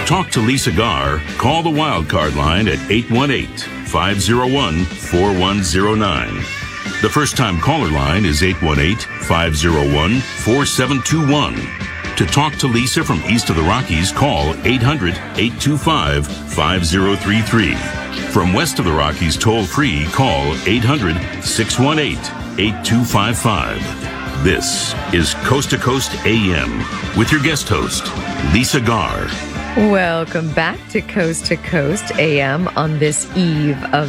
talk to Lisa Garr, call the Wildcard line at 818-501-4109. The first-time caller line is 818-501-4721. To talk to Lisa from east of the Rockies, call 800-825-5033. From west of the Rockies, toll-free, call 800-618-8255. This is Coast to Coast AM with your guest host, Lisa Garr. Welcome back to Coast AM on this eve of